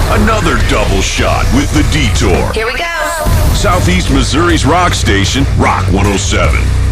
Another double shot with the Detour. Here we go. Southeast Missouri's rock station, Rock 107.